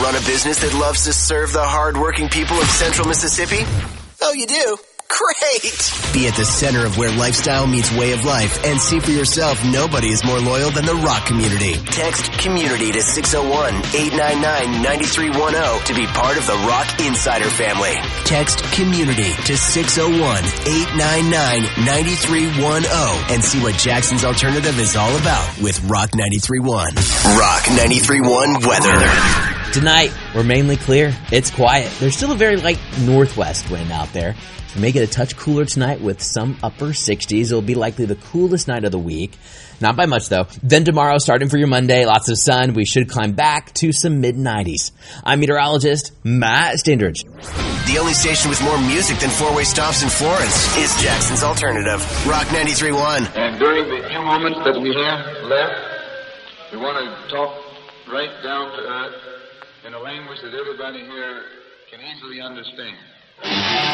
run a business that loves to serve the hard-working people of Central Mississippi? Oh, you do? Great! Be at the center of where lifestyle meets way of life and see for yourself nobody is more loyal than the Rock community. Text COMMUNITY to 601-899-9310 to be part of the Rock Insider family. Text COMMUNITY to 601-899-9310 and see what Jackson's Alternative is all about with Rock 93.1. Rock 93.1 weather. Tonight, we're mainly clear. It's quiet. There's still a very light northwest wind out there. We may get a touch cooler tonight with some upper 60s. It'll be likely the coolest night of the week. Not by much, though. Then tomorrow, starting for your Monday, lots of sun. We should climb back to some mid-90s. I'm meteorologist Matt Standridge. The only station with more music than four-way stops in Florence is Jackson's Alternative. Rock 93.1. And during the few moments that we have left, we want to talk right down to earth in a language that everybody here can easily understand.